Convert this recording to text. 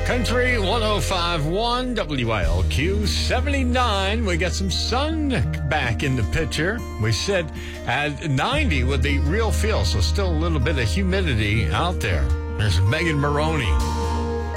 Country 105.1 WILQ 79. We got some sun back in the picture. We said at 90 with the real feel, so still a little bit of humidity out there. There's Megan Maroney.